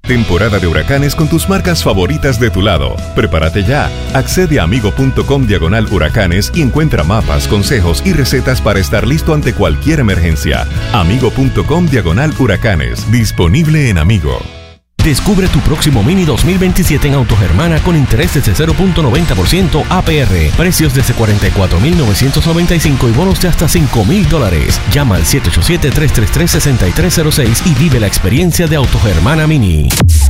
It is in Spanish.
Temporada de huracanes con tus marcas favoritas de tu lado. Prepárate ya. Accede a amigo.com/huracanes y encuentra mapas, consejos y recetas para estar listo ante cualquier emergencia. Amigo.com/huracanes. Disponible en Amigo. Descubre tu próximo Mini 2027 en Autogermana con intereses de 0.90% APR, precios desde $44,995 y bonos de hasta $5,000. Llama al 787-333-6306 y vive la experiencia de Autogermana Mini.